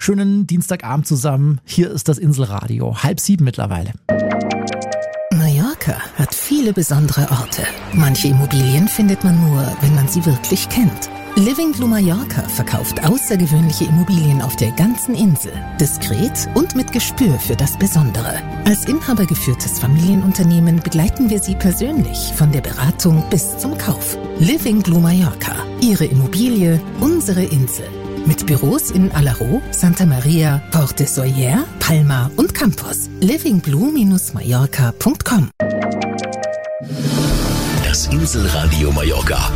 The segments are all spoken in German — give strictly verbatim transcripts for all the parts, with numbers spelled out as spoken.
Schönen Dienstagabend zusammen. Hier ist das Inselradio. Halb sieben mittlerweile. Mallorca hat viele besondere Orte. Manche Immobilien findet man nur, wenn man sie wirklich kennt. Living Blue Mallorca verkauft außergewöhnliche Immobilien auf der ganzen Insel. Diskret und mit Gespür für das Besondere. Als inhabergeführtes Familienunternehmen begleiten wir Sie persönlich von der Beratung bis zum Kauf. Living Blue Mallorca. Ihre Immobilie, unsere Insel. Mit Büros in Alaró, Santa Maria, Porte Soyer, Palma und Campos. living blue mallorca punkt com. Das Inselradio Mallorca.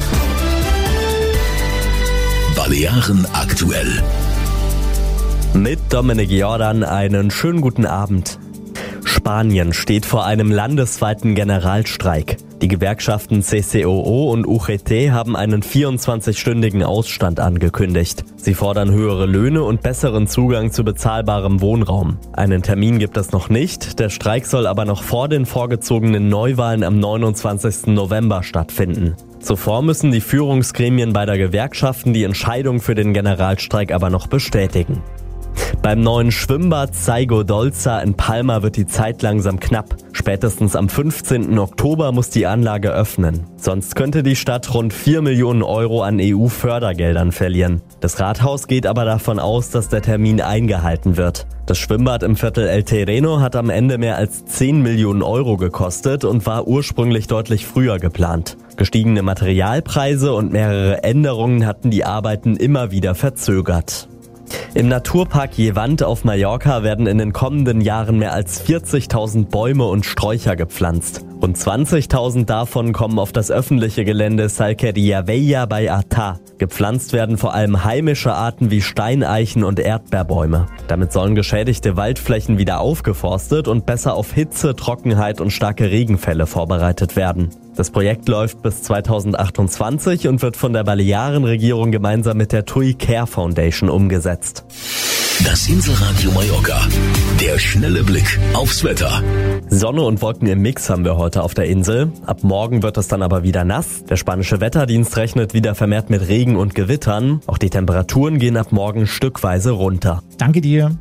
Balearen aktuell. Mit Dominik Jordan einen schönen guten Abend. Spanien steht vor einem landesweiten Generalstreik. Die Gewerkschaften C C O O und U G T haben einen vierundzwanzigstündigen Ausstand angekündigt. Sie fordern höhere Löhne und besseren Zugang zu bezahlbarem Wohnraum. Einen Termin gibt es noch nicht, der Streik soll aber noch vor den vorgezogenen Neuwahlen am neunundzwanzigsten November stattfinden. Zuvor müssen die Führungsgremien beider Gewerkschaften die Entscheidung für den Generalstreik aber noch bestätigen. Beim neuen Schwimmbad Saigo Dolza in Palma wird die Zeit langsam knapp. Spätestens am fünfzehnten Oktober muss die Anlage öffnen. Sonst könnte die Stadt rund vier Millionen Euro an E U-Fördergeldern verlieren. Das Rathaus geht aber davon aus, dass der Termin eingehalten wird. Das Schwimmbad im Viertel El Terreno hat am Ende mehr als zehn Millionen Euro gekostet und war ursprünglich deutlich früher geplant. Gestiegene Materialpreise und mehrere Änderungen hatten die Arbeiten immer wieder verzögert. Im Naturpark Llevant auf Mallorca werden in den kommenden Jahren mehr als vierzigtausend Bäume und Sträucher gepflanzt. Rund zwanzigtausend davon kommen auf das öffentliche Gelände Salqueria Vella bei Artà. Gepflanzt werden vor allem heimische Arten wie Steineichen und Erdbeerbäume. Damit sollen geschädigte Waldflächen wieder aufgeforstet und besser auf Hitze, Trockenheit und starke Regenfälle vorbereitet werden. Das Projekt läuft bis zweitausendachtundzwanzig und wird von der Balearenregierung gemeinsam mit der T U I Care Foundation umgesetzt. Das Inselradio Mallorca. Der schnelle Blick aufs Wetter. Sonne und Wolken im Mix haben wir heute auf der Insel. Ab morgen wird es dann aber wieder nass. Der spanische Wetterdienst rechnet wieder vermehrt mit Regen und Gewittern. Auch die Temperaturen gehen ab morgen stückweise runter. Danke dir.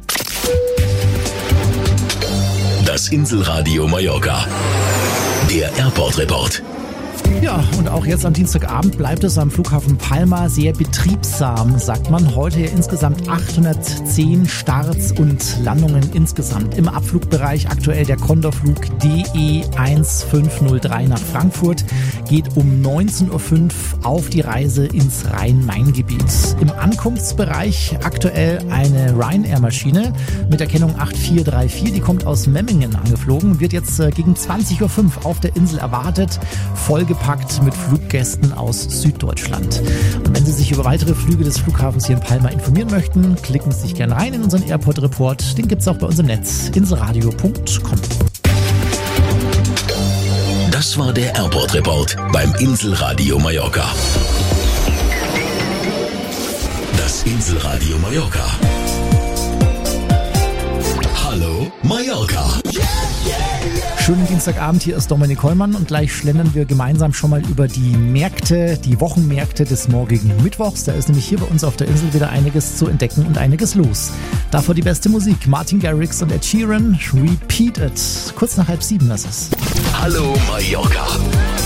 Das Inselradio Mallorca. Der Airport Report. Ja, und auch jetzt am Dienstagabend bleibt es am Flughafen Palma sehr betriebsam, sagt man. Heute insgesamt achthundertzehn Starts und Landungen insgesamt. Im Abflugbereich aktuell der Condorflug D E eins fünf null drei nach Frankfurt. Geht um neunzehn Uhr fünf auf die Reise ins Rhein-Main-Gebiet. Im Ankunftsbereich aktuell eine Ryanair-Maschine mit Erkennung acht vier drei vier. Die kommt aus Memmingen angeflogen, wird jetzt gegen zwanzig Uhr fünf auf der Insel erwartet. Vollgepackt mit Fluggästen aus Süddeutschland. Und wenn Sie sich über weitere Flüge des Flughafens hier in Palma informieren möchten, klicken Sie sich gerne rein in unseren Airport Report. Den gibt es auch bei uns im Netz, inselradio punkt com. Das war der Airport Report beim Inselradio Mallorca. Das Inselradio Mallorca. Hallo Mallorca. Schönen Dienstagabend, hier ist Dominik Hollmann und gleich schlendern wir gemeinsam schon mal über die Märkte, die Wochenmärkte des morgigen Mittwochs. Da ist nämlich hier bei uns auf der Insel wieder einiges zu entdecken und einiges los. Davor die beste Musik, Martin Garrix und Ed Sheeran, Repeat It. Kurz nach halb sieben ist es. Hallo Mallorca.